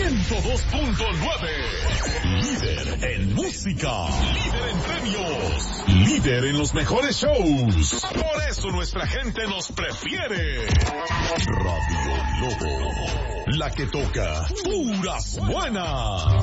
102.9. Líder en música. Líder en premios. Líder en los mejores shows. Por eso nuestra gente nos prefiere. Radio Lobo. La que toca puras buenas.